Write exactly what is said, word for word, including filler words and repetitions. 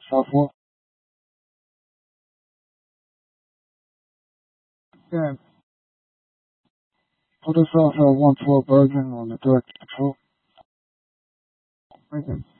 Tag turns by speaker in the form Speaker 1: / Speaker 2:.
Speaker 1: Southwest. Yeah, put us off at one twelve Bergen on the direct patrol. Lincoln.